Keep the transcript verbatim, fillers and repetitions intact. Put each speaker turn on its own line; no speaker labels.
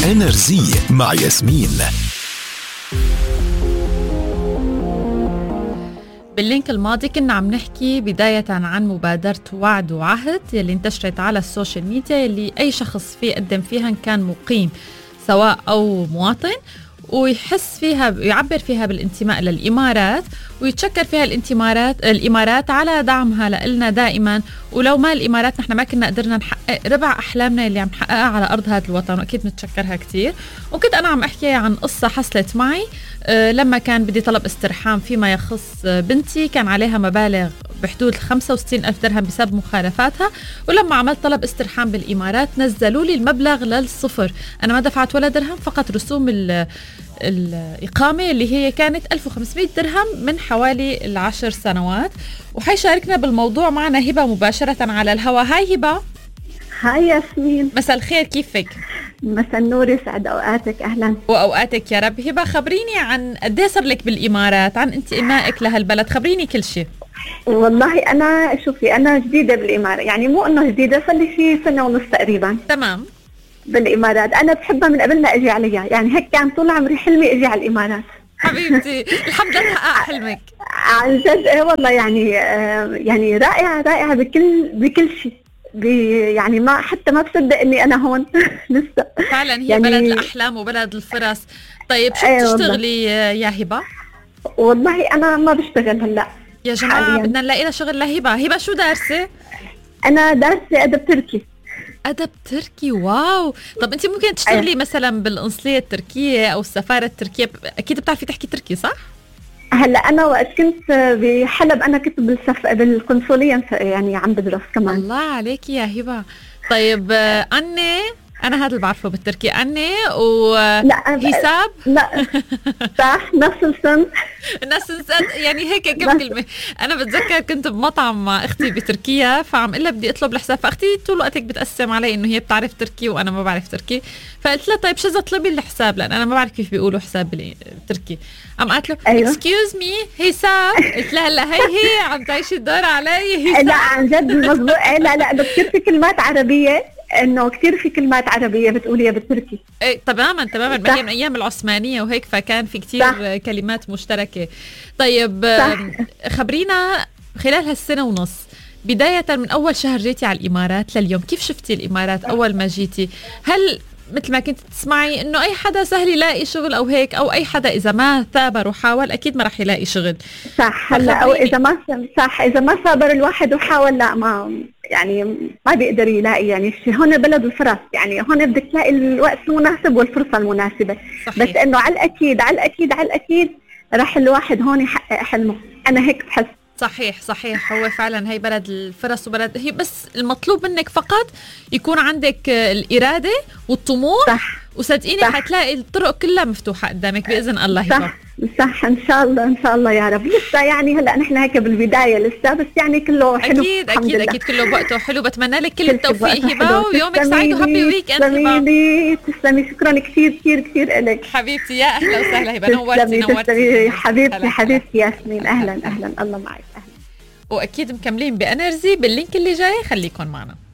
انرجي مع ياسمين.
باللينك الماضي كنا عم نحكي بداية عن مبادرة وعد وعهد يلي انتشرت على السوشيال ميديا، يلي أي شخص فيه يقدم فيها إن كان مقيم سواء أو مواطن، ويحس فيها يعبر فيها بالانتماء للإمارات، ويتشكر فيها الانتمارات الإمارات على دعمها لنا دائما. ولو ما الإمارات نحن ما كنا قدرنا نحقق ربع أحلامنا اللي عم نحققها على أرض هذا الوطن، وأكيد نتشكرها كتير. وكنت أنا عم أحكي عن قصة حصلت معي أه لما كان بدي طلب استرحام فيما يخص بنتي، كان عليها مبالغ بحدود خمسة وستين ألف درهم بسبب مخالفاتها، ولما عملت طلب استرحام بالإمارات نزلوا لي المبلغ للصفر. أنا ما دفعت ولا درهم، فقط رسوم الإقامة اللي هي كانت ألف وخمسمائة درهم من حوالي العشر سنوات. وحيشاركنا بالموضوع معنا هبة مباشرة على الهواء. هاي هبة.
هاي ياسمين،
مساء الخير، كيفك؟
مساء النور، يسعد أوقاتك. أهلا
وأوقاتك يا رب. هبة، خبريني عن قد صار لك بالإمارات، عن انتمائك لهالبلد، خبريني كل شيء.
والله أنا شوفي أنا جديدة بالإمارات، يعني مو إنه جديدة، صار لي شي سنة ونص تقريبا.
تمام.
بالإمارات أنا بحبها من قبل ما أجي عليها، يعني هيك كان طول عمري حلمي أجي على الإمارات.
حبيبتي الحمد لله تحقق حلمك
عن جد. إيه والله، يعني آه يعني رائعة رائعة بكل بكل شيء، يعني ما حتى ما بصدق إني أنا هون لسه.
فعلا هي
يعني
بلد الأحلام وبلد الفرص. طيب شو
أيه
بتشتغلي يا هبة؟
والله أنا ما بشتغل هلأ
يا جماعة، بدنا نلاقي لها شغل لهبة. هبة شو دارسة؟
أنا دارسة أدب تركي.
أدب تركي، واو. طب أنت ممكن تشتغلي أيه. مثلا بالقنصلية التركية أو السفارة التركية، أكيد بتعرفي تحكي تركي صح؟
هلا أنا وقت كنت بحلب أنا كنت بالسف... بالقنصلية يعني عم بدرس كمان.
الله عليكي يا هبة. طيب أني أنا هذا اللي بعرفه بالتركي، أني وحساب.
لا صح، نفس السن
نفس السن، يعني هيك كم كلمة. أنا بتذكر كنت بمطعم مع أختي بتركيا، فعم قلها بدي أطلب الحساب، فأختي طول وقتك بتقسم علي إنه هي بتعرف تركي وأنا ما بعرف تركي، فقلت لها طيب شذا اطلبي الحساب لأن أنا ما بعرف كيف بيقولوا حساب بالتركي. أم قالت له
أيوة.
excuse me حساب. قلت لها هلا هي هي عم تعيشي الدور علي.
لا عن جد مظبوط. لا لا كثير في كلمات عربية، انه كثير في كلمات عربيه بتقوليها بالتركي.
ايه تماما تماما، ما هي من ايام العثمانيه وهيك، فكان في كثير كلمات مشتركه. طيب صح. خبرينا خلال هالسنه ونص، بدايه من اول شهر جيتي على الامارات لليوم، كيف شفتي الامارات اول ما جيتي؟ هل مثل ما كنت تسمعي انه اي حدا سهل يلاقي شغل او هيك، او اي حدا اذا ما ثابر وحاول اكيد ما راح يلاقي شغل؟
صح. هلا او اذا ما صح اذا ما ثابر الواحد وحاول، لا ما يعني ما بيقدر يلاقي. يعني هون بلد الفرص، يعني هون بدك تلاقي الوقت المناسب والفرصة المناسبة. صحيح. بس انه على الاكيد على الاكيد على الاكيد راح الواحد هون يحقق حلمه، انا هيك بحس.
صحيح صحيح، هو فعلا هي بلد الفرص وبلد، هي بس المطلوب منك فقط يكون عندك الإرادة والطموح. صح. وصدقيني حتلاقي الطرق كلها مفتوحة قدامك بإذن الله.
صح صح، ان شاء الله ان شاء الله يا رب. لسه يعني هلا نحن هيك بالبداية لسه، بس يعني كله حلو.
اكيد اكيد لله. اكيد كله بوقته حلو. بتمنى لك كل التوفيق هبة، ويومك سعيد وهابي ويك اند هبة.
تسلمي، شكرا كثير كثير كثير لك
حبيبتي. يا اهلا وسهلا هبة، نورتي
نورتي حبيبتي حبيبتي ياسمين. اهلا اهلا، الله معك. اهلا.
واكيد مكملين بانرجي باللينك اللي جاي، خليكم معنا.